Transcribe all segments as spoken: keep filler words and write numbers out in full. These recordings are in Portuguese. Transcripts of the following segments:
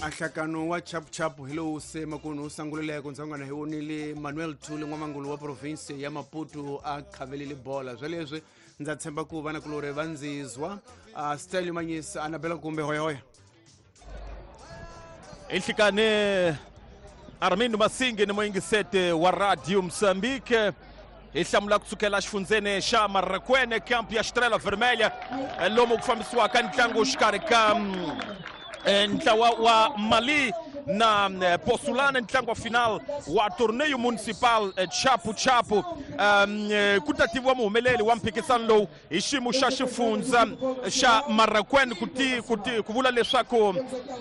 ahlakano wa chap chap hilo se makuno sangulele konzanga na hiwoni le Manuel Thule ngwamangulu wa province ya Maputo a khavelile bola zwelezwe ndza tshemba ku vana kulore vanzizwa uh, Style Manyisa anabela kumbe hoya hoya Ilhikane Armindo Masingi ni mwingisete wa Radio Msambike ihlamula kusukela xifundzeni xa Marakwene camp ya Estrela Vermelha lomu kufambisiwa ka ntlangu xikarhi ka ntlawa wa Mali na Posulana ntlangu wa final wa torneio municipal chapu chapu um, kutatiwa muhumeleli wa mphikisano lowu hi ximu xa xifundza xa Marakwene kuti kuti kuvula leswaku um,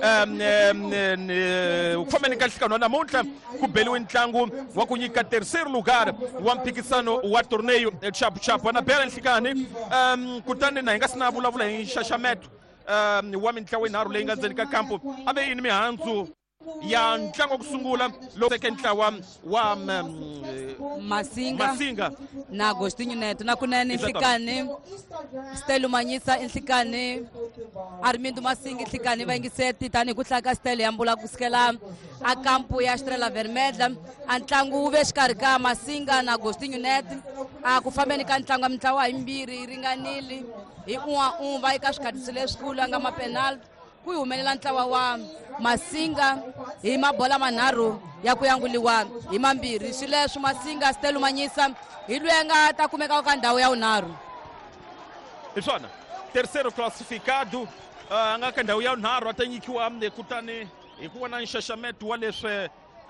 ku fambeni ka nhlikano namuntlha ku beliwe ntlangu wa ku nyika terceiro lugar wa mphikisano wa torneio chapu chapu ana bela nhlikani um, kutani na hi nga sina vulavula hi nxaxameto um, wa mitlawa yinharhu leyi nga ndzeni ka kampo a ve yini mihandzu ya ntlangu kusungula lo teke ntlawa wa um, Masinga, Masinga na Agostinho Neto na kunene nhlikani Style Manyisa nhlikani Armindo Masinga nhlikani va yingiseti tani ku hlaka Style yambula kusukela a kampo ya Estrela Vermelha a ntlangu wu ve xikarhi ka Masinga na Agostinho Neto a ku fambeni ka ntlangu mitlawa himbirhi ringanile hi un'wa un'va eka swikhathisi leswikulu anga mapenalty ku humelela ntlawa wa Masinga hi mabola manharhu ya ku yanguliwa hi mambirhi swileswo Masinga Style Manyisa hi lweyi nga ta kumeka ka ndhawu ya vunharhu iswona terceiro classificado anga ka ndhawu ya vunharhu a ta nyikiwa kutani hi ku vona nxaxameto wa leswi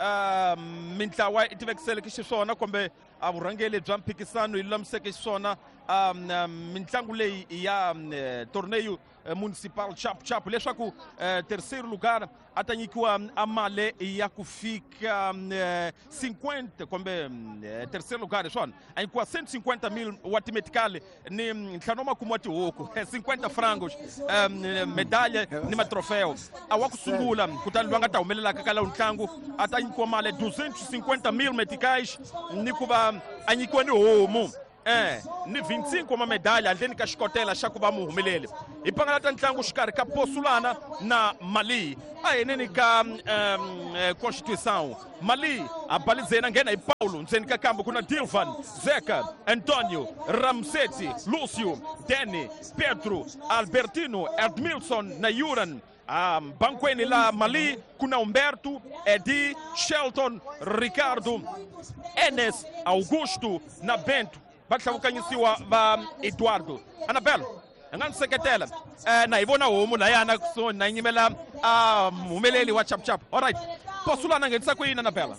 mitlawa i tivekiseleke xiswona kumbe a vurhangeli bya mphikisano hi lulamiseke xiswona mitlangu leyi ya torneio municipal chapu chapu leswaku terceiro lugar a ta nyikiwa a mali ya ku fika cinquenta kumbe terceiro lugar swona a nyikiwa cento e cinquenta mil wa timetikali ni ntlhanu wa makumu wa tihuku cinquenta frangos medalha ni matrofeo a wa ku sungula kutani loyi a nga ta humelelaka ka lawu ntlangu a ta nyikiwa mali duzentos e cinquenta mil meticais ni ku va a nyikiwa ni homu eh ni vinte e cinco uma medalha handleni ka xikotela xa ku va muhumeleli hi pangalata ntlangu xikarhi ka Posulana na Mali a heneni ka um, Constituição Mali a balizeni a nghena hi Paulo ndzeni ka kambo kuna Dilvan Zeca Antonio Ramseti Lúcio Deni Pedro Albertino Edmilson na Yuran um, bankweni la Mali kuna Humberto Edi Shelton Ricardo Enes Augusto na Bento vatlhavukanyisiwa va Eduardo Anabelo a nga ni seketela eh, na hi vona homu la yana kusoni na nyimela a muhumeleli wa chap chap alright Posulana nghenisa ku yini Anabela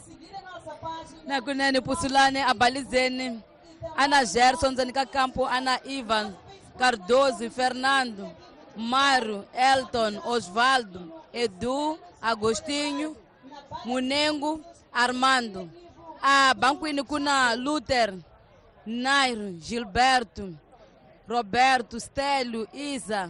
na kunene Posulane a balizeni ana Gerson ndzeni ka kampo ana Ivan Cardoso Fernando Mário Elton Osvaldo Edu Agostinho Munengo Armando a bankwini kuna Luther Nairo, Gilberto, Roberto, Stélio, Isa,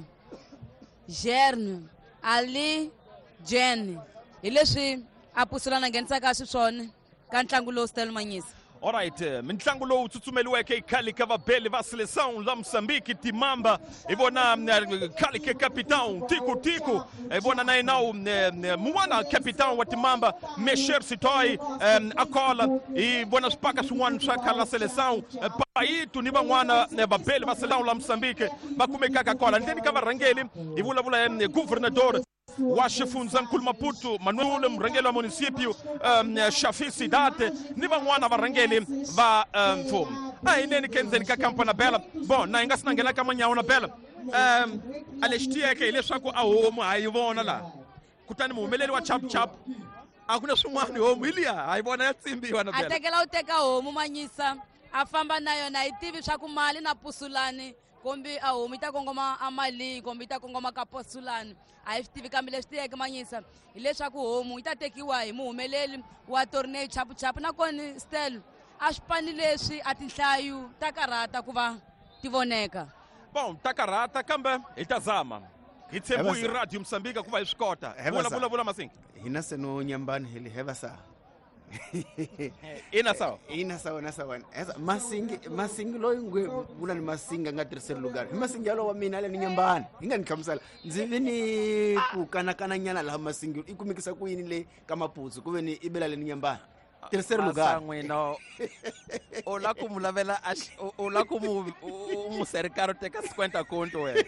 Gernio, Ali, Jenny. Hi leswi a Posulana nghenisaka xiswona ka ntlangu lowu Style Manyisa. Alright, mitlangu lowu tsutsumeliweke khali ka vabeli va seleção la Moçambique Timamba hi vona khali ke capitão Tico Tico hi vona na inawu muwana capitão wa Timamba Mexer Sitoy akola hi vona swipaka swin'wana swa khali la seleção Paito ni van'wana vabeli va seleção la Moçambique va kumekaka kola ndzeni ka varhangeli hi vulavula governador wa xifundzankulu Maputo Manuel murhangeli wa município um, Shafi Sidate ni van'wana varhangeli va mfumo um, a hi neni ke ndzeni ka kampo Anabela bon na hi nga si na nghena ka manyawu Anabela um, a lexi tiyeke hileswaku a homu ha yi vona laha kutani muhumeleli wa chap chap a ku na swin'wana homu hi liya ha yi vona ya tsimbiwa Anabela a tekela u teka homu Manyisa a famba na yona hi tivi swa ku Mali na Posulane kombi a homu yi ta kongoma a Mali kombi yi ta kongoma ka Posulane a hi swi tivi kambe leswi tiyeke Manyisa hileswaku homu yi ta tekiwa hi muhumeleli wa torneio chapu chapu nakona Style a swipani leswi a tinhlayo ta karhata ku va ti voneka bon ta karhata kambe hi ta zama hi tshembu hi Radio Msambika ku va hi swi kota vulavula Masinga hina seno nyambani heli heva sa ina sawa ina sawa na sawa esa masingi masingi loyi ngwe vula ni masingi nga terceiro lugar masingi yalo wa mina ale ni nyambani inga nikhamsala ndzivi ni ku kanakana nyana la masingi ikumikisa ku yini le kama putsu kuve ni ibela le ni nyambani terceiro lugar no ola kumulavela ola kumu umuserikaro teka cinquenta conto we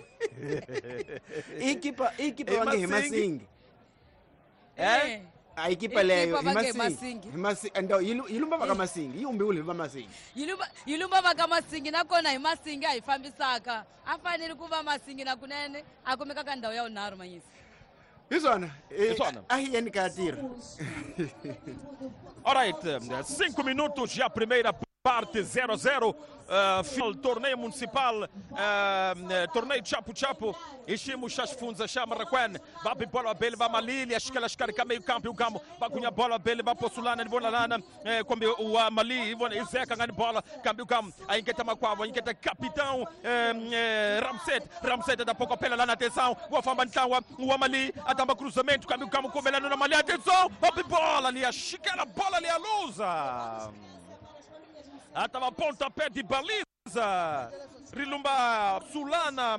ikipa ikipa wange masingi eh a equipa leyo imasingi ndo yilumba vaka masingi yumbi ule va masingi yilumba yilumba vaka masingi nakona hi masingi a hi fambisaka a fanele ku va masingi na kunene a kumeka ka ndhawu ya unharhu manyisi hi swona Hi swona. a hi yeni ka tira Alright, cinco minutos já a primeira parte zero a zero, uh, final torneio municipal, uh, torneio Chapo Chapo, Ishimo Shashfunza Shamaraquen, Babi Bola Bele, Bamalili, Ashkala Shkarika meio campo, o Gamo, Bagunha Bola Bele, Baposulana, Bonalana, como o Mali, Izeca, Gani Bola, Câmbio Gam, a Inquieta Maquava, a Inquieta Capitão, Ramset, Ramset da pouco apela lá na atenção, o Afambantawa, o Amali, a Tamba Cruzamento, Câmbio Gamo, Comelano na Mali, atenção, Babi Bola ali, a Chiquera Bola ali, a Lusa. Atava pontapé de baliza, Rilumba Sulana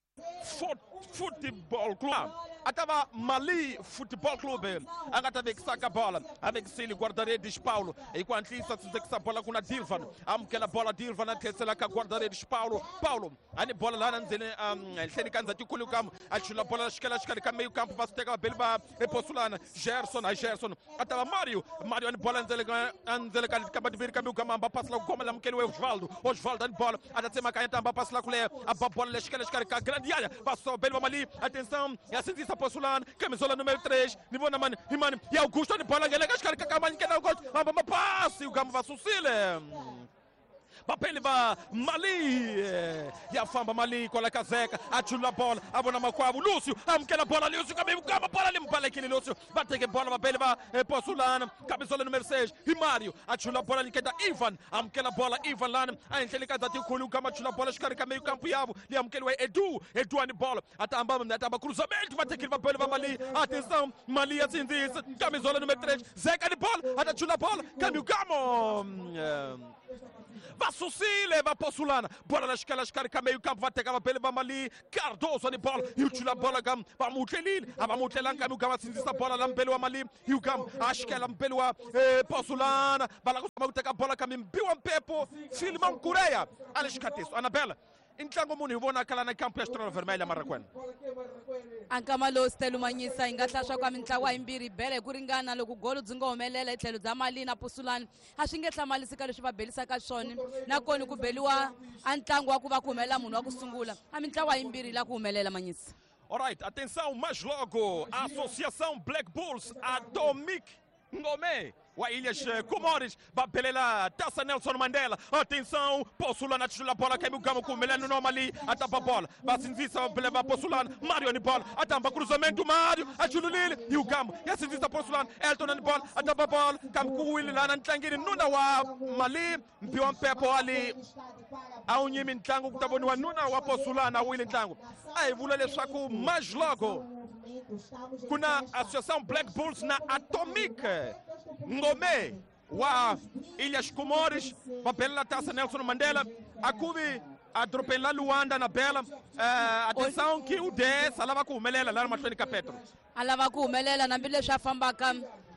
Futebol Club. Atava Mali Futebol Clube. Agora avec saca bola, avec Cílio guarda-redes Paulo. Enquanto isso, essa bola com a Dilvan. Aquela bola Dilvan na terceira com guarda-redes Paulo. Paulo, a bola lá na ele tem cansa de colher o campo. A chula bola esquela esquela meio campo para pegar a belba e postulana. Gerson, a Gerson. Atava Mário, Mário a bola anzela anzela que acaba de vir caminho campo passa lá como lá que o Osvaldo. Osvaldo a bola. A da cima canha tamba passa lá com a bola esquela esquela grande área. Passou belba Mali. Atenção, e assim diz Postulano, camisola número três, Nivona Man, Himani, e Augusto de Bola, ele gascar que a mãe que não gosta, mas vamos passe, o Gamo vai sucile. Papel va Mali, e a famba Mali com a caseca, a chula bola, a bona Maquavo, Lúcio, am que a bola, Lúcio, caminho, cama, bola, limpa aquele Lúcio, bate que bola, papel va Postulano, camisola número seis, e Mário, a chula bola, ele queda Ivan, am que a bola, Ivan Lana, a inteligência de Culu, cama, chula bola, escarca meio campo, e avo, e am que é Edu, Edu a bola, a tamba, a tamba, cruzamento, bate que papel va Mali, atenção, Mali assim diz, camisola número três, Zeca de bola, a chula bola, caminho, camo. Va Sucile, va Postulana, bola na escala, escala, meio campo, vai pegar pele, vai Mali, Cardoso de bola, e o tira bola, gam, vai Mutelil, a vai Mutelan, caminho, gam, assim, essa bola, lá, pelo Mali, e o gam, acho que ela, pelo Postulana, vai lá, vai pegar a bola, caminho, Biuan Pepo, Filmão Coreia, Alex Catis, Anabela, intlango muni, vona aquela na campo, estrela vermelha, Marraquen. ankamalo Stelu Manyisa yi nga hlaxwa ka mitlawa yimbirhi bele hi ku ringana loko golo dzi nga humelela etlhelo bya Mali na Pusulani a swi nge hlamarisika leswi va belisaka swona nakona ku beliwa a ntlangu wa ku va ku humelela munhu wa ku sungula a mitlawa yimbirhi la ku humelela Manyisa. Alright, atenção, mais logo, a Associação Black Bulls, Atomic Ngome, o Ilhas Comores, Bapelela, Taça Nelson Mandela, atenção, Postulana, a bola, cai o Gamo com Melano Normali, a tapa a bola, Bacinzissa, Beleva Postulana, Mário de bola, a tampa cruzamento, Mário, a Jululil, e o Gamo, e a Cinzissa Postulana, Elton de bola, a tapa a bola, Cam com Willi, lá na Tlangiri, Nuna wa Mali, Pion Pepo ali, a Unhim Tango, que estava no Nuna wa Postulana, a Willi Tango, aí vou ler só com mais logo. Kuna Associação Black Bulls na Atomic Ngome wa Ilhas Comores, papel na Taça Nelson Mandela, a Cubi a Dropela Luanda na Bela, atenção que o dez alava ku humelela lá no Matwenika Petro. Alava ku humelela na hambileswi a fambaka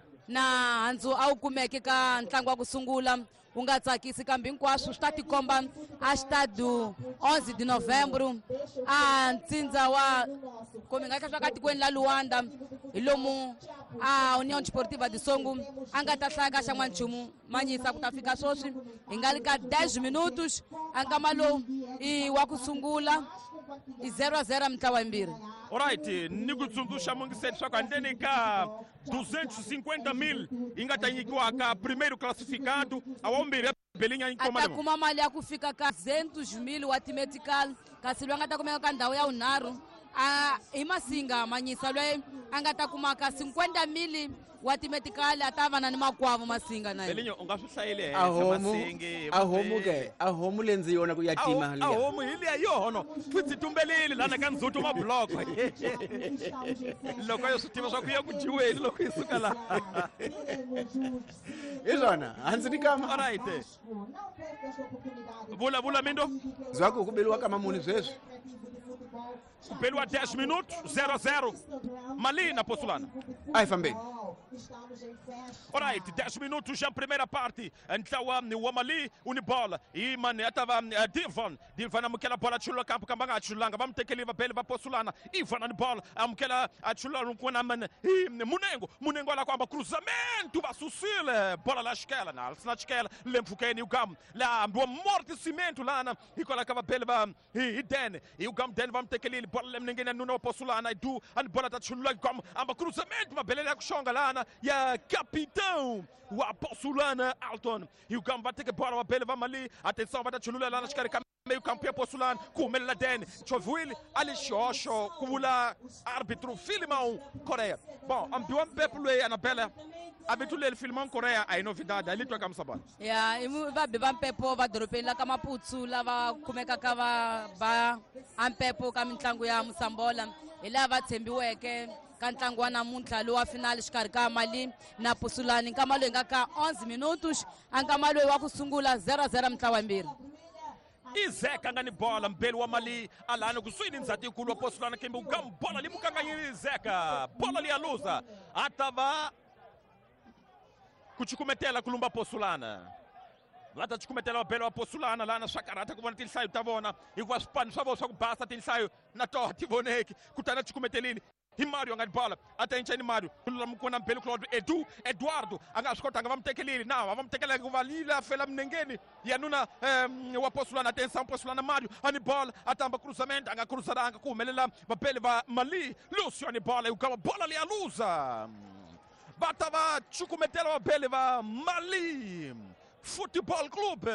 na handzu a wu kumeke ka ntlangu wa ku sungula wu nga tsakisi kambe hinkwaswo swi ta tikomba a xitadu onze de novembro a ntsindza wa kumbe nga hlaxwa ka tikweni la Luanda hi lomu a União Desportiva de Songo a nga ta hlaya ka xa n'wanchumu Manyisa ku ta fika swoswi hi nga ri ka dez minutos a nkama lowu i wa ku sungula i zero a zero mitlawa yimbirhi. Alright, ni ku tsundzuxa mungiseni swa ku handleni ka duzentos e cinquenta mil yi nga ta nyikiwa ka primeiro classificado a wavumbirhi ya belinha yi a ta kuma mali ya ku fika ka duzentos mil wa timetical kasi loyi a nga ta kumeka ka ndhawu ya vunharhu a hi Masinga Manyisa loyi a nga ta kumaka cinquanta mili wa timetikali a ta va na ni makwavo Masinga na Belinho u nga swi hlayile a homu a homu ke a homu le ndzi yona ku ya tima a liya homu hi liya yono futsi tumbelile lana ka ndzhuti mabloko loko yo swi tiva swa ku ya ku dyiweni loko yi suka laha hi swona a ndzi ni kama alright vulavula mindo zwaku ku beliwa kama muni sweswi ku beliwa dez minutos zero a zero Mali na Possulana. a hi fambeni Alright, dez minutos já primeira parte. Então, o Mali, Unibola, e mano, estava Divan, Divan, aquela bola chula campo, cambanga chulanga, vamos ter que levar pele para Possulana. Ivan a bola, aquela chula com a man, e Munengo, Munengo lá com a cruzamento, a Sucile, bola lá esquela, na na esquela, lempo que o cam, lá do amortecimento lá na, e colocava pele e Den, e o cam Den vamos ter que levar bola ninguém no Possulana, e do a bola da chula com a cruzamento, uma beleza que chonga lá na, e a capitão wa Possulana Alton e o campo vai ter que bola uma pele vamos ali atenção vai dar chulula lá nas caras meio campo é Possulana com ele lá dentro chovil ali xoxo kula árbitro Filimão Coreia bom ambiwan peplo e Anabela habitude ele Filimão Coreia aí novidade ali tu acaba sabendo ya imu va bevan pepo va doropeni la ka maputsu lava kumeka ka va va ampepo ka mitlangu ya Musambola hi lava tshembiweke ka ntlangu wa namuntlha lowu wa finale xikarhi ka Mali na Possulana nkama loyi nga ka onze minutos a nkama loyi wa ku sungula zero a zero mitlawa yimbirhi Izeka ngani bola mbele wa Mali alana kuswini ndzati ikulu wa Possulana kimbe ukam bola limukanganyiri Izeka bola liyaluza atava kuchikumetela kulumba Possulana Lata chikumetela wa belo wa Possulana lana swakarata kuvona tinhlayo ta vona hikuva swipano swa vona swa ku basa tinhlayo na toho ti voneki kutana chikumetelini hi Mario ngani bola attention ni Mario kullamukona mbele Claude Edu Eduardo anga swi kotanga va mutekeleli nawa va mutekela ku valila fela mnengeni ya nuna um, wa Possulana atenção Possulana Mario ani bola atamba cruzamento anga cruzaranga ku humelela vapele va Mali Lucio ani bola e ukama bola li aluza batava chukumetela wa pele va Mali Futebol Clube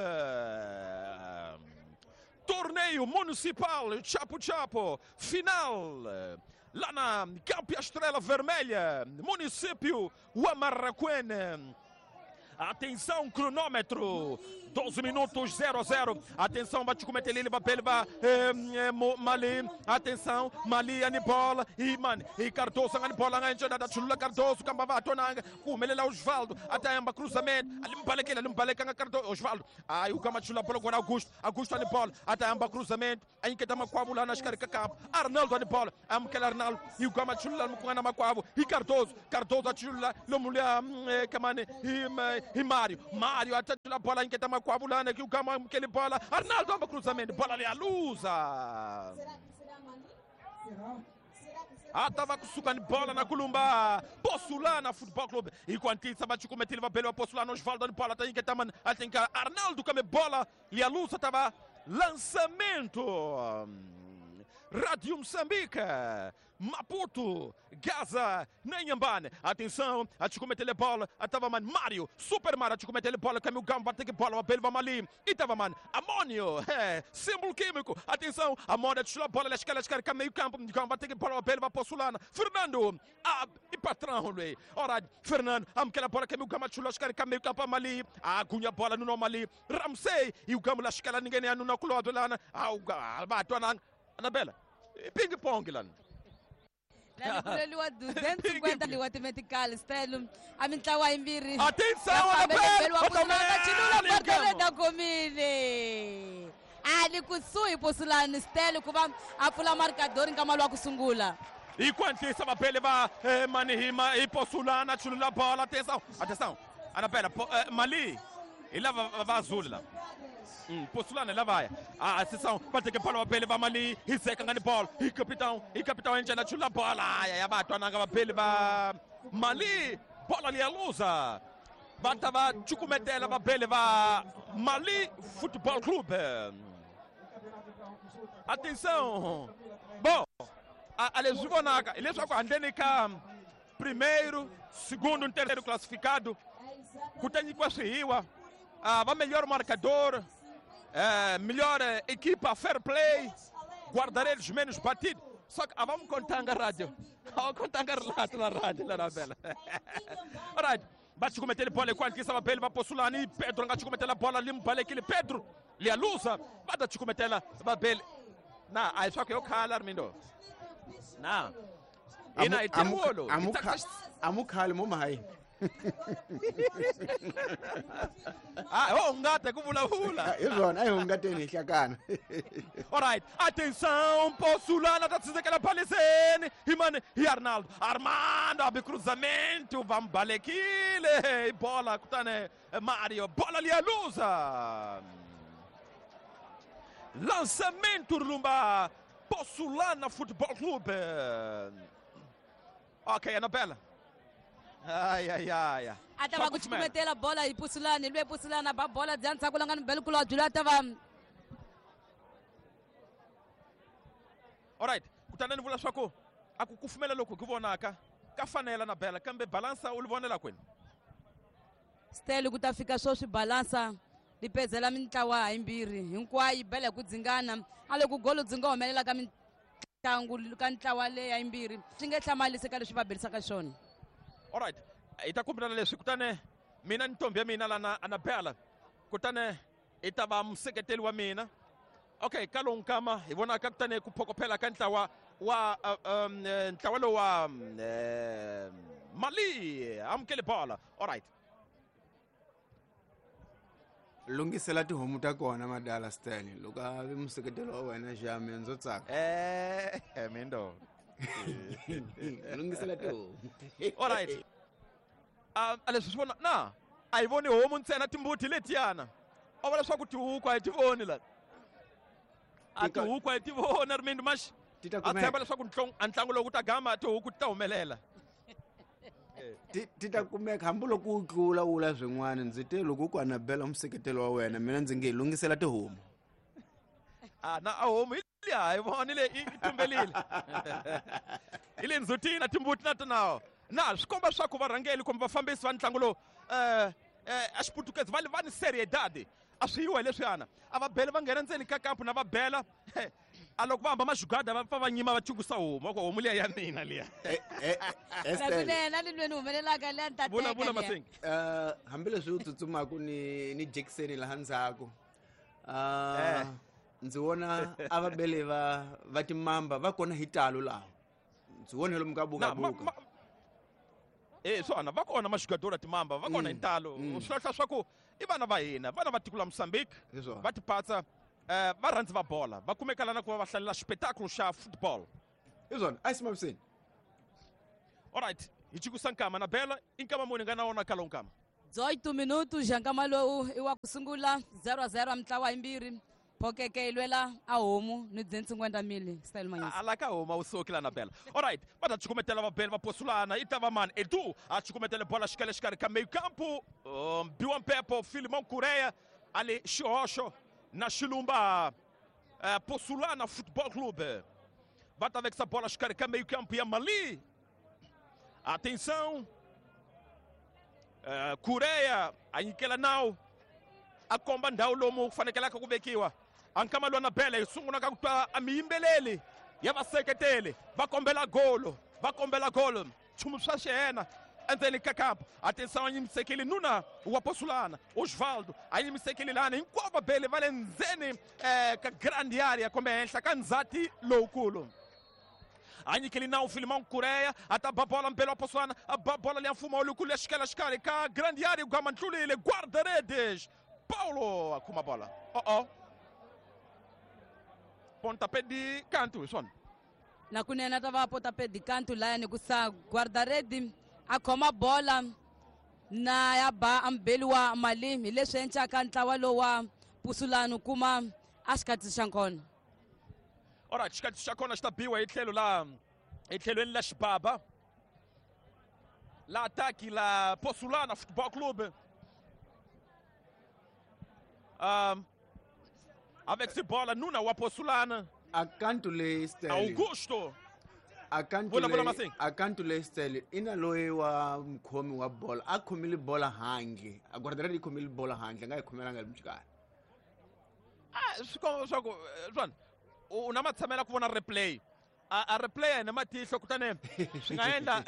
torneio municipal Chapo Chapo final lá na Campo Estrela Vermelha, município Huamarraquene. Atenção, cronômetro, doze minutos, zero a zero. Atenção, bate com Metelili, Babelba, Mali. Atenção, Mali, Anibola, e man, e Cardoso, Anibola, Anjana, da Chula Cardoso, Cambava, Tonanga, o Melela Osvaldo, até Amba cruzamento, Alimpaleque, Alimpaleque, Cardoso, Osvaldo. Aí o Camachula pelo Guarda Augusto, Augusto Anibola, até Amba cruzamento, aí que dá uma coabula nas Caricacampo, Arnaldo Anibola, Amkel Arnaldo, e o Camachula, Mucana Macoavo, e Cardoso, Cardoso, a Chula, Lomulha, Camane, e e Mário, Mário até a bola em que está macuabulando aqui o cama aquele bola, Arnaldo amba cruzamento, bola ali a luza. Ah, tava sucando bola na Columba, Possulana Futebol Clube. Enquanto isso, bate com ele vai pelo Possulana, Osvaldo de bola, tem que tá man, tem que Arnaldo come bola, ali a luza tava lançamento. Rádio Moçambique, Maputo, Gaza, Nanhambane. Atenção, a te cometer a bola, a tava man Mário, Super Mario, a te cometer a bola, caminho gamba, tem que bola, a belva Mali, e tava man Amônio, é, símbolo químico. Atenção, Amônio, a te a bola, a escala, a escala, caminho campo, gamba, tem que bola, a belva Possulana. Fernando, ah, e patrão, lui. Ora, Fernando, am que a bola, caminho gamba, chula, escala, caminho campo, Mali, a cunha bola no Mali, Ramsey, e o gamba, a escala, ninguém é no Clodo, lá, ah, o gamba, Anabela, ping-pong lá. Nalikuleliwa duzentos e cinquenta liwa timetikali stelo a mitlawa yimbirhi atenção Anabela Possulana chilula portale da komile ali kusuhi Possulana stelo ku va a pfula marcador nkama lowa ku sungula e quanto isso va pele va Manihima e Possulana chilula bola atenção atenção Anabela Mali e lá va azul lá Hum, Possulana lá vai. A sessão vai ter que bola pele vai Mali, e seca ngani bola. E capitão, e capitão enche na chula bola. Ai, ai, bato na pele vai Mali, bola ali a luza. Batava chukumetela vai pele vai Mali Futebol Clube. Atenção. Bom, a Lesuvonaga, ele só com a Andenica primeiro, segundo e terceiro classificado. Kutenyi kwa Siwa. Ah, vai melhor marcador. É, melhor é, equipa fair play, guarda-redes menos batido. só que a vamos contanga rádio. A contanga relato na rádio lá na bela. Alright. Bate cometer a bola enquanto que estava bem, vai Possulani. Pedro não cometer a bola, limpa aquele Pedro. Li a lusa, vai te cometer a bela. Na, aí só que eu calo, Armindo. Na. E na, e tem o olho. Amukhali mumai. Ah, oh, um gato com vula-vula. Izona, aí um gato nem chacana. Alright, atenção, Possulana tá dizendo que ela palicene. E mano, e Arnaldo, Armando, abre cruzamento, vamos balequile. Bola, cutane, Mario, bola ali a lusa. Lançamento, Lumba, Possulana Futebol Clube. Ok, Anabela. Ai, ai, ai. Atava kuchikumetela bola ipusulani ilwe pusulana ba bola dzanisa kulangana belo kula jula atava. Alright, kutanani vula swako akukufumela loko kuvonaka kafanela na bela kambe balansa ulivonela kwini. Stelo kutafika swo swi balansa lipezela mitlawa himbirhi hinkwayo bele ku dzingana ale ku golo dzinga humelela ka mitlangu ka ntlawa leya himbirhi swi nge hlamalisi ka leswi va berisaka xona. Alright, itakumbana leswi kutane mina ntombi ya mina lana Anabela kutane itava mseketeli wa mina. Okay, kalong kama ivona ka kutane ku phokopela ka ntlawa wa um ntlawa lo wa Mali amkele bola. Alright. Lungisela tihomu ta kona madala Stanley loko a ve museketeli wa wena Jami ndzo tsaka. Eh, Mindo. Lungisela tihomu. Alright. Ah, leswi swi vona na a yi voni homu ntsena timbuti letiyana. A vula leswaku tihuku a yi ti voni la. A tihuku a yi ti voni Armindo Mash. A tshemba leswaku ntlangu lowu ta gama tihuku ti ta humelela. Tita kumeka hambi loko u tlula wula swin'wana ndzi te loko ku Anabela museketeli wa wena mina ndzi nge lungisela tihomu. Ah, na a homu yi ha yi voni le i tumbelile. Ile ndzutini timbuti na tanawo. Na swi komba swa ku varhangeli kumbe vafambisi va ntlangu lowu eh a xiputukezi va va ni seriedade a swi yiwa leswiyana a va bela va nghena ndzeni ka kampu na va bela a loko va hamba maxugada va pfa va nyima va tshungusa homu ko homu liya ya mina liya. Nakunena lilweni humelelaka le ntateka. Vula vula Masengi. Eh hambi leswi u tsutsumaka ni ni Jackson laha ndzhaku. Ah ndzi vona a va bele va va timamba va kona hitalo laha. Ndzi vona lomu ka buka buka. Eh swona va kona maxugadora timamba va kona intalo swihlahla swa ku i vana va hina vana va tiko la Mozambique va tipatsa eh va rhandzi va bola va kumeka lana ku va hlalela xipetakulo xa football. Izona a simamiseni. Alright, hi chikusa nkama na bela inkama muni nga na wona kalong kama. dezoito minutos jankama lowu i wa ku sungula zero a zero mitlawa himbirhi phokeke ilwela a homu ni dze cinquenta mili Style Manyisa. Alaka homa usoki la na bela. Alright, va ta chikumetela va bela va Possulana itava man Edu a chikumetela bola xikele xikarhi ka meio campo Biwan Pepo Filimon Kureya ali xihoxo na xilumba Possulana Futebol Clube. Va ta vekisa bola xikarhi ka meio campo ya Mali. Atenção. Kureya a nyikela nawu a komba ndhawu lomu ku fanekelaka ku vekiwa. Ankama lwana bela sunguna ka ku twa a miyimbeleli ya vaseketeli va kombela golo va kombela golo nchumu swa xihena endzeni ka kampo. Atenção a yimisekeli nuna wa Possulana Osvaldo a yimisekeli lana hinkwavo vabeli va le ndzeni ka grandi area kumbe henhla ka ndzhati lowukulu. A nyikeli nawu Filimon Kureya a ta ba bola mpela wa Possulana a ba bola liya mfumo lowukulu ya xikela xikarhi ka grandi area ku gama ntlulile guarda-redes Paulo a kuma bola. Oh oh. Pontapé de canto, swona. Nakunena tava pontapé de canto lá ni kusa guarda-rede a khoma bola na ya ba ambeli wa Mali hi leswi endlaka ntlawa lowu wa Possulana kuma a xikati xa kona. Alright, xikati xa kona xi ta biwa hi tlhelo la etlhelweni la xibaba la ataki la Possulana Futebol Clube. Um, avec essa bola nuna wa Possulana akanto le Style Augusto akanto Vula, vula, le Masengi. akanto le Style ina loyi wa mkhomi wa bola a khomile bola handle a guarda di khomile bola handle nga yi khomelanga le mchikari. Ah, swi komba swa ku swona una ma tshamela ku vona replay a, a replaya na matihlo kutani swi nga endla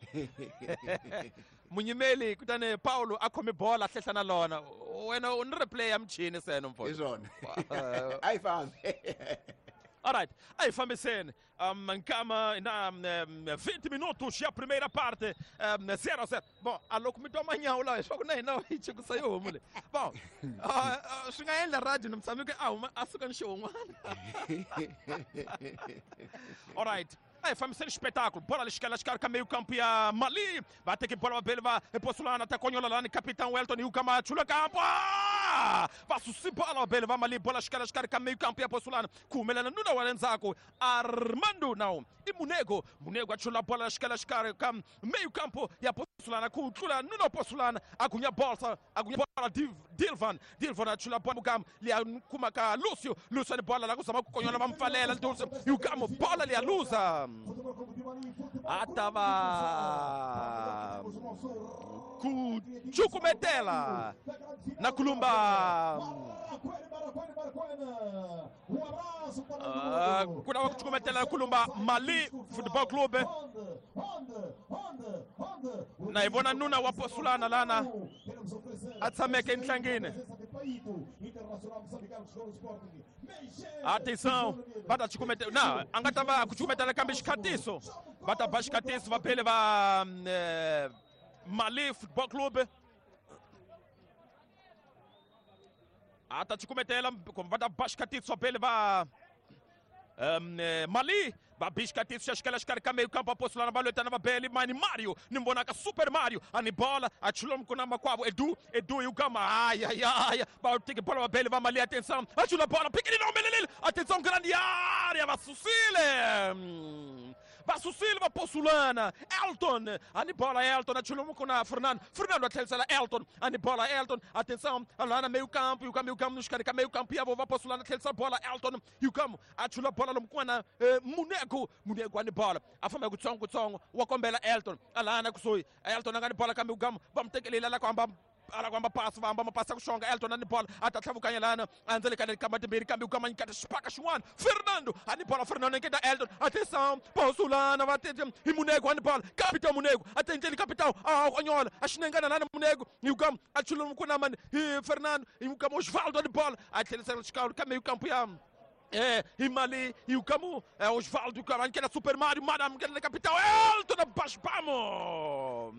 munyimeli kutani Paulo a khome bola a hlehla na lona wena u ni replay ya michini seno mfowethu izona ayi fambe. Alright, aí fambisene, um, nkama na um, vinte minutos já a primeira parte, um, zero a zero. Bom, alô que me toma manhã lá, só que não não, isso que saiu, mulher. Bom, se ganhar na rádio não sabe que ah, uma açúcar no show, mano. Alright. Aí, vamos ser espetáculo. Bola ali, escala, escala, meio campo e a Mali. Vai ter que bola, ele vai postulando até Conhola lá no capitão Elton e o Cama, chula campo. Vai suscitar bola, ele vai Mali, bola, escala, escala, meio campo e a postulando. Kumela, não é o Armando, não. E Munego, Munego, a chula bola, escala, escala, meio campo e a postulando. Com chula, não é postulando. Agunha bolsa, agunha bola, Dilvan, Dilvan, a chula bola, cam, li a Kumaka, Lúcio, Lúcio, a bola, lá com o Conhola, vamos falar, e o Camo, bola ali, a Lusa. Atava Chukumetela na Kulumba. Kuna wa Chukumetela na Kulumba Mali Football Club. Na Ivona Nuna wa Posulana lana atsameke enhlangene. Atenção, bata Chukumetela. Não, angatava Chukumetela kambe xikatiso. Bata bashikatiso va pele va Mali Football Club. Ata Chukumetela como bata bashikatiso va pele va Mali. Babishkati shashkala shkarika meio campo apostolana baleta na babeli mani Mario nimbonaka Super Mario ani bola achulom kuna makwabo Edu Edu yugama ai ai ai ba tiki bola babeli va Mali atenção achula bola pequenino melelil atenção grande área va Susile va Susile va postulana Elton ani bola Elton achulom kuna Fernando Fernando atelsala Elton ani bola Elton atenção lá na meio campo e o meio campo no shkarika meio campo e va postulana atelsala bola Elton yugama achula bola lumkwana Munego Munego ani bola afamba kutsongo kutsongo wakombela Elton alana kusoi Elton ngani bola kambe ugamo bamtekelela la kwamba ala kwamba pass vamba mapasa kushonga Elton ani bola atathavukanya lana anzele kana kamba tibiri kambe ugama nkata spaka shwan Fernando ani bola Fernando nketa Elton atenção Posulana vatete Munego ani bola capitão Munego atentele capitão ah Conhola ashinengana lana Munego ugamo achulum kuna man Fernando ugamo Osvaldo ani bola atele sel scout kambe campo ya É, e Mali, e o Camu, é Osvaldo, que era Super Mario, Madame, que era capitão, Elton, Baspamo!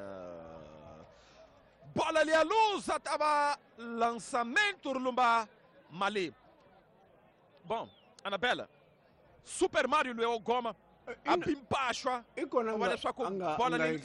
Bola ali a luz, estava lançamento, Lumba, Mali. Bom, Anabela, Super Mario, Leo Goma, a Pimpachua, olha só com bola ali.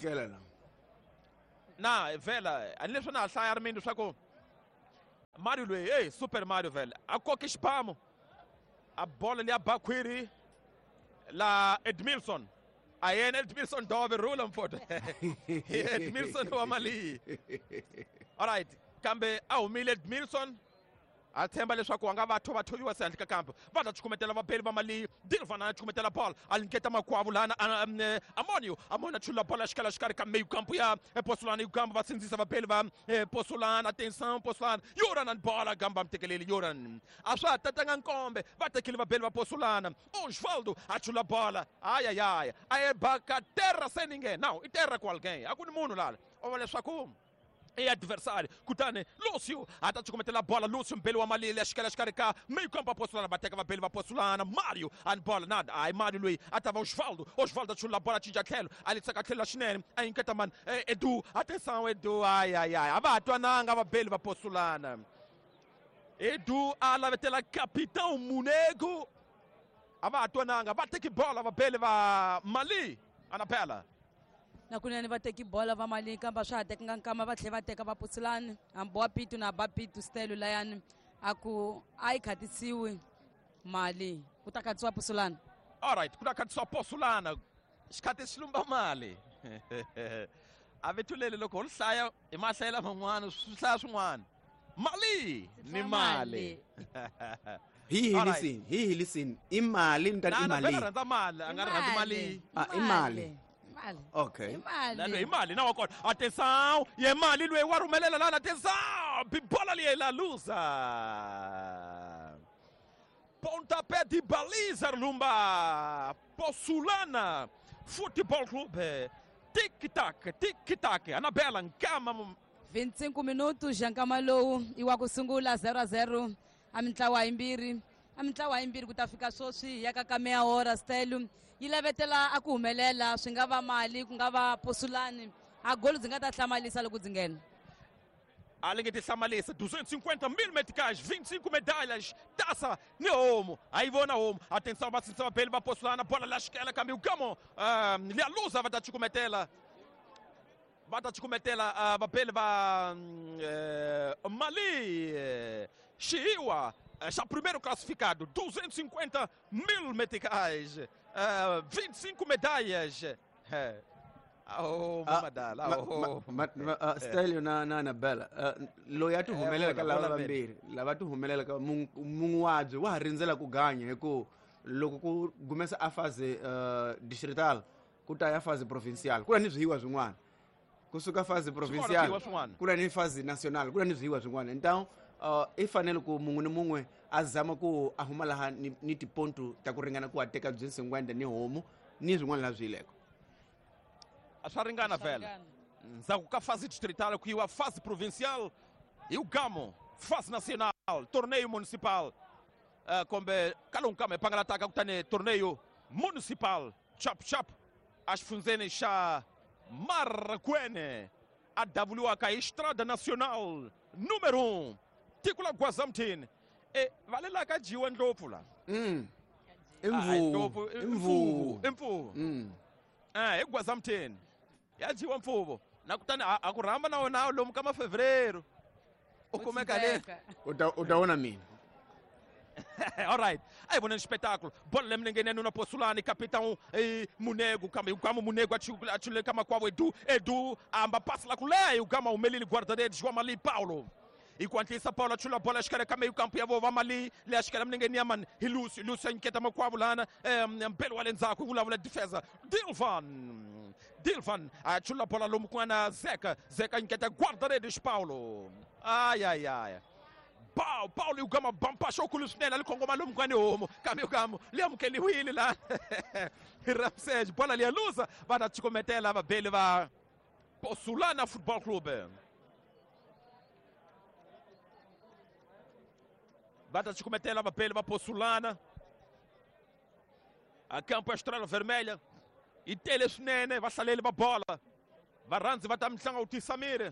Não, velha, a Nilson não sai armando, só com Mario, ei, Super Mario, velho, a qualquer spamo. A bola ali a Bakwiri la Edmilson aí é Edmilson dove rolam foto Edmilson o Mali alright kambe au mile Edmilson athemba leswaku anga vatho vathoyiwa sandle ka kampo va ta chukumetela vapeli va Mali Dilvan a chukumetela bola alinketa makwavo lana Amonio Amonio chula bola xikala xikari ka meio campo ya Posulana e o campo va sindzisa vapeli va Posulana atenção Posulana Yoran an bola gamba mtekeleli Yoran a swa tatanga nkombe va tekeli vapeli va Posulana Osvaldo a chula bola ai ai ai ai baka terra sem ninguém não e terra com alguém akuni munhu lala olha leswaku e adversário, Kutane, Lúcio, até te cometer a bola, Lúcio, pelo Amali, Lescala, Escarica, meio campo apostolana, batega pelo apostolana, Mário, an bola, nada, ai, Mário, Lui, atava Osvaldo, Osvaldo, chula, bola, tinha aquele, ali, saca aquele, chinelo, aí, Encataman, Edu, atenção, Edu, ai, ai, ai, abato, ananga, pelo apostolana, Edu, ala, vetela, capitão, Munego, abato, ananga, bate que bola, pelo, Mali, Anapela. Na kunene va teki bola va Mali kamba swa teka nkama va tlhe va teka va Posulana amboa pitu na ba pitu stelo layani aku ai khatisiwi Mali ku ta katsiwa Posulana alright ku ta katsiwa Posulana xikhathi xilumba mali a vetulele loko li hlaya hi mahlayela man'wana swi hlaya swin'wana Mali ni mali hihi listen hihi listen imali ntani imali na rhandza mali a nga rhandzi mali ah imali Imali. Okay. Imali. Imali na wakona. Atenção, e Mali lwe warumelela lana atenção. Bibola li la luza. pontapé de baliza, Lumba. Poçulana Futebol Clube. Tic-tac, tic-tac. Anabela nkama. vinte e cinco minutos, Jankamalo, Iwakusungula zero a zero. A mitlawa imbiri. A mitlawa imbiri kutafika sweswi yakaka meya hora Stelo. Yi levetela a ku humelela, swi nga va mali, ku nga va Poçulani. A golo dzi nga ta hlamarisa loko dzi nghena. Além de Samalissa, duzentos e cinquenta mil meticais, vinte e cinco medalhas, taça, Neomo, aí vou na Omo, atenção, vai se saber, ele vai Poçulana, bola lasquela, caminho, camo, ali a luz vai dar te cometê-la, vai dar te cometê-la, vai vai Mali, Chiiwa, já primeiro classificado, duzentos e cinquenta mil meticais, vinte e cinco medalhas. Oh, mamadala. Oh, Stelo na na Anabela. Lo ya tuhumelela ka lava vambirhi. Lava tuhumelela ka mun'wabyi wa ha rindzela ku ganya hikuva loko ku gumesa a fase distrital ku ta ya fase provincial ku na ni swihiwa swin'wana. Kusuka fase provincial ku na ni fase national ku na ni swihiwa swin'wana. Então i fanele ku mun'we ni mun'we a zama ku a huma laha ni tiponto ta ku ringana ku ateka duzentos e cinquenta ni homu ni swin'wana la swileko. A Charingana velha. Nzaku ka fase distrital, que a fase provincial e o Gamo, fase nacional, torneio municipal. Uh, como cada um came para atacar o torneio municipal. Chap chap. As funções já Marraquene. A W A K Estrada Nacional número um. Ticula Guazamtin. E vale lá que a Gio Andopula. Hum. Envu. Envu. Envu. Hum. Ah, é Guazamtin. Ya jiwa mfuvo nakutana akuramba nawo nawo lomu kama fevereiro ukumeka le utaona mina. All right, aí bom espetáculo, bola lemnengene no Poçulani, capitão e Munego, kama kama Munego atchule kama kwa Edu, Edu amba passa lá kule, o kama o Melili guarda-redes João Mali Paulo. Enquanto isso, a Paula atchula bola escara kama o campo yavo Mali, le escara mnengene yaman, Lúcio, Lúcio inquieta makwabulana, pelo alenzaku ula ula defesa. Dilvan Dilvan, a chula bola lumquana Zeca, Zeca inquieta guarda-redes Paulo. Ai, ai, ai. Pau, Paulo e o Gama bampachou com o Lucinel, ali com o Malum Guanhomo, Camilo Gamo, lembra que ele Willi lá. Ramsés, bola ali a lusa, vai dar te cometer lá, ele vai Poçulana Futebol Clube. Vai dar te cometer lá, ele vai Poçulana. A campo Estrela Vermelha. E Teles Nene, vai sair ele a bola. Varanzi vai dar missão ao Tissamir.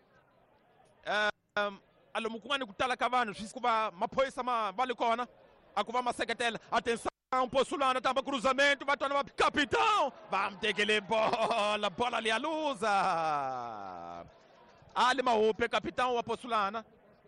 Alo mukwani kutala kavano siskuba mapoisa ma vale kona akuva maseketela atenção Poçulana tamba cruzamento vai tornar capitão vamos ter que bola bola ali a lusa ali maupe capitão a Poçulana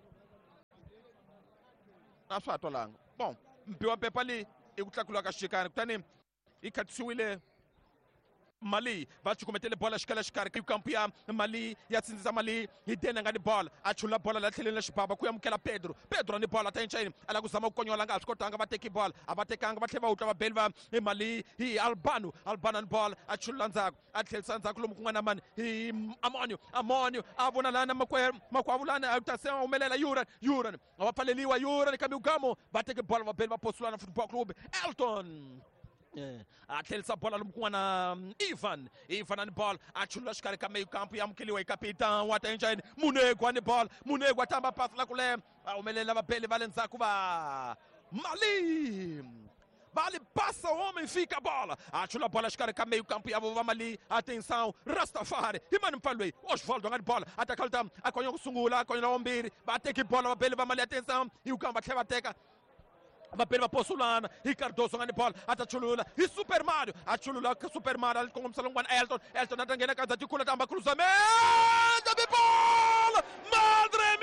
na sua tolango bom mpiwa pepa ali ikutakula kashikana kutani ikatsuile Mali vai te cometer bola escala escara que o campeão Mali e assim diz Mali e tem ngani bola a chula bola lá tele na chipaba ku yamkela Pedro Pedro ni bola tem chain ala kusama ukonyola nga skotanga va teki bola abateka nga va tleva uta va belva e Mali e Albano Albano bola a chula nzako a thelsa nzako lomu kungana mani e Amonio Amonio avona lana makwe makwavulana utasema umelela Yuran Yuran awapaleliwa Yuran kami ugamo va teki bola va belva Poçulana Futebol Clube Elton. Atleta essa bola com a Ivan, Ivan a bola, a chula escara que meio campo e a mukili o capitão, atende Munego a bola, Munego a tamba passa lá com ele, o Melele leva pele Valença Cuba, Mali, Vale passa o homem fica a bola, a chula bola escara que meio campo e a vovó Mali, atenção, Rastafari, e mano Palui, Osvaldo a bola, ataca o tam, a conhece Sungula, a conhece Ombiri, bate que bola, a pele vai Mali, atenção, e o campo vai teca. Va per la Poçulana, e Cardoso ngani bola, ata Chulula, e Super Mario, a Chulula que Super Mario com Salonguan Elton, Elton na tangena casa de cula tamba cruzamento de bola, madre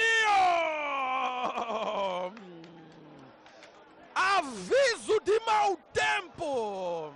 mia! Aviso de mau tempo.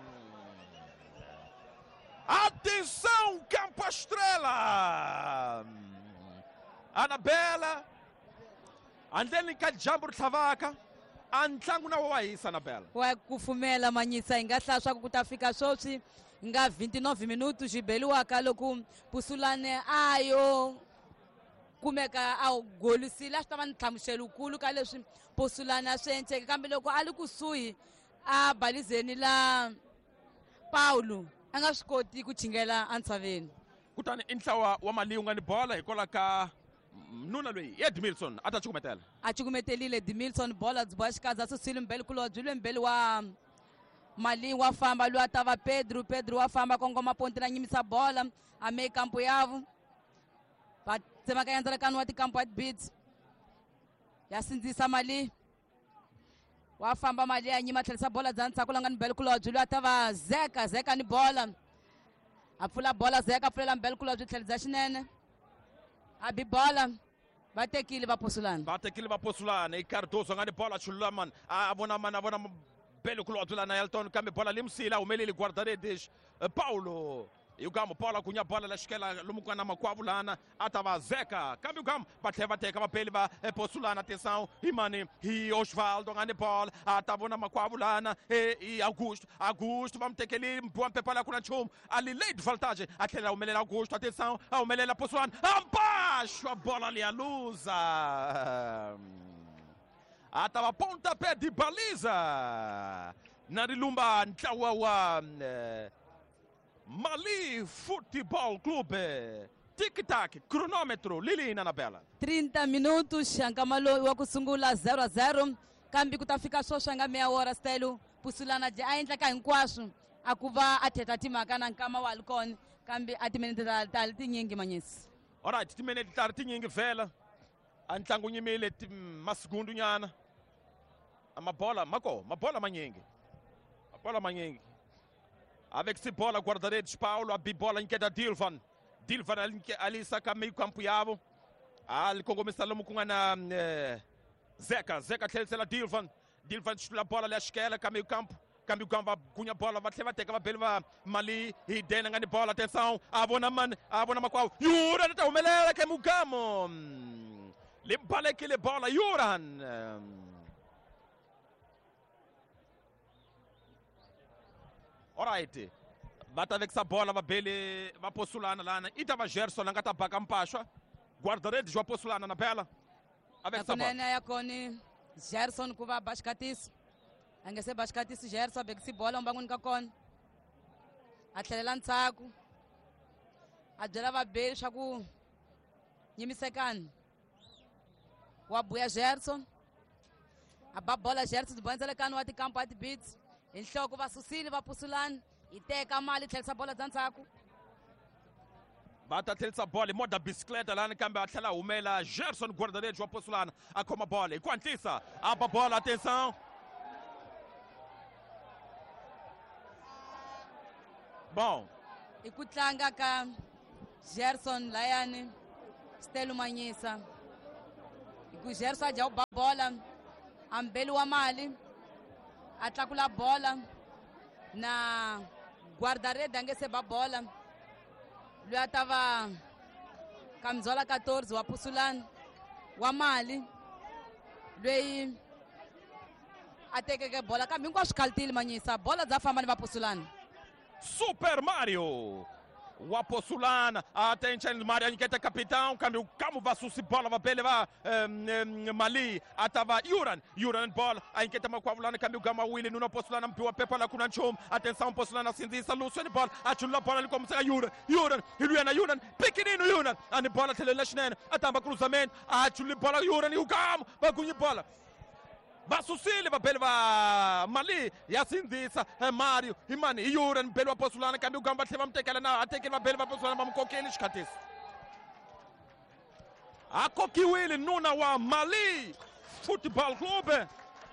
Atenção, Campo Estrela. Anabela, Angelica Jambur Tavaca. Antlangu na wawahisa Anabela. Wa kufumela Manyisa ingatla swa ku ta fika sweswi nga vinte e nove minutos jibeliwaka loko Poçulane ayo kumeka a golisile a swi ta va ni hlamuselo ukulu ka leswi Posulana swi endleke kambe loko a li kusuhi a balizeni la Paulo a nga swi koti ku chingela entshaveni. Kutani i ntlawa wa Mali wu nga ni bola hikwalaho ka nuna loyi Edmilson a ta cukumetela. A cukumetelile Edmilson bola byi boha xikadza susile mbele kulobye lwe mbele wa Mali wa famba lwa tava Pedro Pedro wa famba kongoma ponti na nyimisa bola a me kampo yavo va tsema ka endzelekani wa tikampo at beat ya sindzisa Mali wa famba Mali ya nyima tlhelisa bola dzanisa ku langa ni mbele kulobye lwa tava Zeka Zeka ni bola a pfula bola Zeka pfulela mbele kulobye tlhelisa xinene a bi bola va tekile va Posulana va tekile va Posulana i Cardoso nga ni bola chulaman a vona mana vona belo kulobye lana Elton kambe bola limsila humeleli guardaredes Paulo e o Gamo bola kunha bola la xikela lomu kana makwavo lana atava Zeka kambe o Gamo va tlhela va teka vapeli va Posulana atenção Imani e Osvaldo nga ni bola atava na makwavo lana e Augusto Augusto vamos ter que ele boa pepala kuna nchumu ali lei de vantagem a tlhela humelela Augusto atenção a humelela Posulana abaixo a bola ali a luza atava pontapé de baliza na rilumba ntlawa wa eh, Mali Futebol Clube. Tic-tac, cronômetro, Lili Anabela. trinta minutos, xangamalo wa ku sungula zero a zero. Kambi ku ta fika swo xanga meya hora Stelo Posulana a endlaka hinkwaswo a ku va a theta timhaka na nkama wa Halcon kambi a timinete tali tinyingi manyisi. Alright, timinete tali tinyingi vhela a ntlangu nyimile masigundu nyana. Mabola, mako, mabola manyingi. Mabola manyingi. Avec cette bola guarda-redes Paulo, a bibola inquieta Dilvan. Dilvan ali saca meio campo yavo. Ali começa logo com a Zeka, Zeka tlhelisela Dilvan. Dilvan chutula bola ali a esquerda, ka meio campo. Câmbio campo, cunha bola, vai ter que vai Mali e dena ngani bola, atenção. Abona man, abona makwao. Yuran tá umelela que mugamo. Limpale que le bola Yuran. Alright, bata avec essa bola, vai bele, vai Posulana lá, e tava Gerson, lá tá baga mpacha, guarda-redes, vai Posulana na bela, avec essa bola. Nakunene yakoni Gerson kuva bashkatis, angese bashkatis Gerson, avec si bola umbangun kakon, atlelan tsaku, adela va bele shaku, nyimisekan, wabuya Gerson, aba bola Gerson, dubanzele kanu ati campo ati beats. Inhloko va susile va Posulana iteka Mali tlhelisa bola dzandzhaku bata tlhelisa bola moda bicicleta lana kambe a tlhela humela Gerson guarda-redes wa Posulana a khoma bola enquanto antlisa aba bola atenção bom i ku tlanga ka Gerson layani Stelo Manyisa i ku Gerson a dya ba bola ambeli wa Mali a tlakula bola na guarda-redes angese ba bola loyi a tava kamzola quatorze wa Posulana wa Mali loyi a tekeke bola kambe hinkwaswo swi kalitile Manyisa bola bya famba ni va Posulana. Super Mario wa Posulana attention Mario inquieta capitão câmbio como vai susi bola vai bele vai Mali atava Yuran Yuran bola a inquieta makwavulana câmbio gama Willy no Posulana mpiwa pepa la kuna nchom atenção Posulana sinzisa Luciano bola achula bola ali como Yuran Yuran Juliana Yuran pequenino Yuran ani bola telela shnene atamba cruzamento achula bola Yuran e o gamo vai kunyi bola va susile va bele va Mali ya sindzisa Mario imani Yuran bele va Posulana kambe ugamba tlhela mtekela na atekela va bele va Posulana va mkokeli xikhatisi akokiwile nuna wa Mali Futebol Clube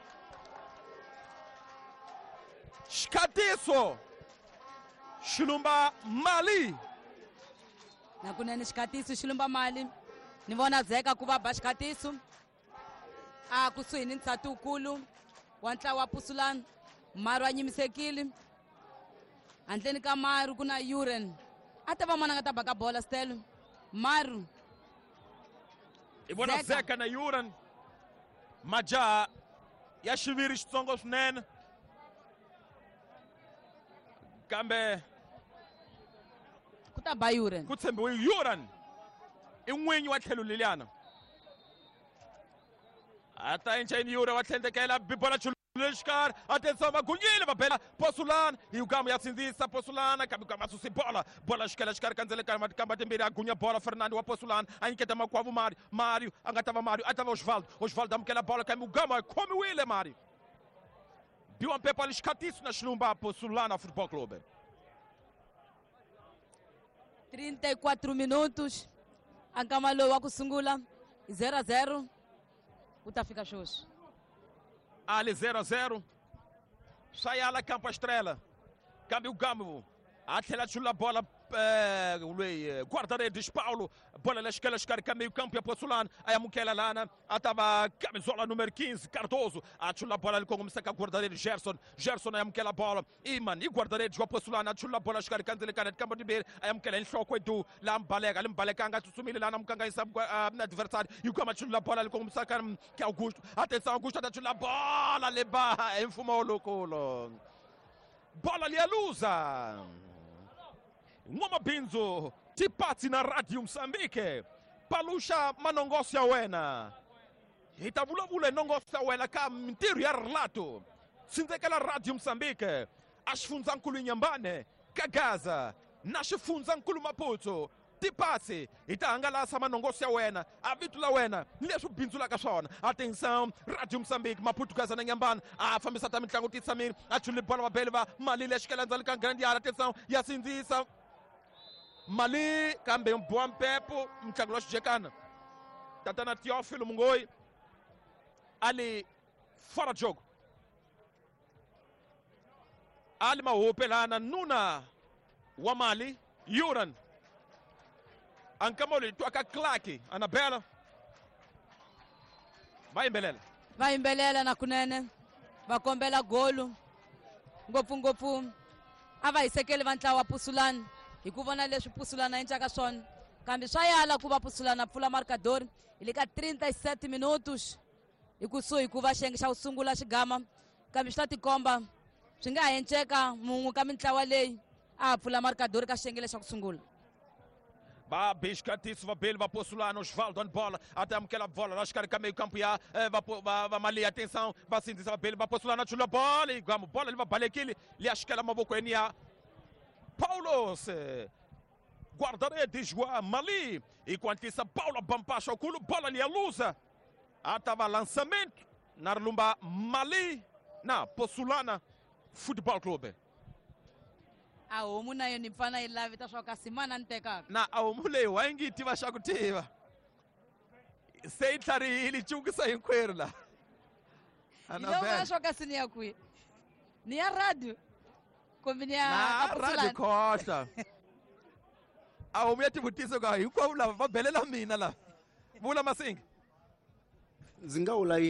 xikatiso xilumba Mali nakunene xikatiso xilumba Mali ni vona Zeka ku va ba xikatiso a kusuhi ni nsati wukulu wa ntlawa wa Posulana Maru a nyimisekile handleni ka Maru ku na Yuran a ta va mona nga ta baka bola Stelo Maru i vona Zeka na Yuran majaha ya xiviri xitsongo swinene kambe ku ta ba Yuran ku tshembiwe Yuran i n'winyi wa tlhelo leliyana ata encheni yura wa tlhendekela bibola chulishkar atenção magunyile babela Posulana e o Gama yasinzisa Posulana kambi kama susi bola bola shkela shkar kanzele kama kamba tembere agunya bola Fernando wa Posulana anketa makwavu Mário Mário angatava Mário atava Osvaldo Osvaldo amkela bola kambi o Gama come wile Mário biwa mpepa lishkatisu na shlumba Posulana Futebol Clube. trinta e quatro minutos ankamalo wa kusungula zero a zero utafika shosh ali zero a zero sai ala campo estrela câmbio o Gamo atleta chula bola eh, guarda-redes Paulo bola lesquela escarca meio campo e a Posulana aí a Mukela Lana atava camisola número quinze Cardoso a chula bola ali com o Msaka guarda-redes Gerson Gerson aí a Mukela bola Iman e guarda-redes a Posulana a chula bola escarca ele cara de campo de beira aí a Mukela em choque do lá Mbalega ali Mbalega anga tusumile lá na Mukanga sabe na adversário e o Gama chula bola ali com o Msaka que Augusto atenção Augusto da chula bola leba enfumou o louco bola ali a lusa Ngoma Binzo tipati na Radio Msambike palusha manongosi ya wena itavula vule nongosi ya wena ka mtiru ya relato sinzekela Radio Msambike ashifunza nkulu nyambane kagaza nashifunza nkulu Maputo tipati itaangalasa manongosi ya wena avitu la wena leswi Binzo la ka swona atenção Radio Msambike Maputo gaza na nyambane afambisa ta mitlangu titsamini achuli bola mabele va mali leshikela ndzali ka grandi yara atenção yasindzisa Mali kambe mboa mpepo mtlangu xijekana tatana Teófilo Mungoi ali fora de jogo ali maupelana nuna wa Mali Yuran ankamoli toka Klaki Anabela vai imbelela vai imbelela na kunene vakombela golu ngopfungopfu a va hisekeli va ntlawa wa Posulana hi ku vona leswi Posulana yi endlaka swona kambe swa yala ku va Posulana pfula marcador hi le ka trinta e sete minutos hi kusuhi ku va xiyenge xa ku sungula xigama kambe swi ta tikomba swi nga ha endleka mun'we ka mitlawa leyi a pfula marcador ka xiyenge lexa ku sungula ba biscatiço va bele va Posulana Osvaldo on bola até aquela bola acho que meio campo já va va Mali atenção va sindiza va bele va Posulana chula bola e Gamo bola ele va bale aquele ele acho que ela maboko enia Paulos guarda-redes wa Mali enquanto isso Paulo Bampacha o culo bola ali a lusa atava lançamento na lumba Mali na Posulana Futebol Clube a homu nayo ni mfana ilavi ta shoka simana nteka na homu leo wengi tiva shakutiva sei tari ili chungisa inkwela Anabela shoka sini ya kui ni ya radio kombinia na radio costa a homu yati butiso ga yuko ula va belela mina la mula masingi zinga ula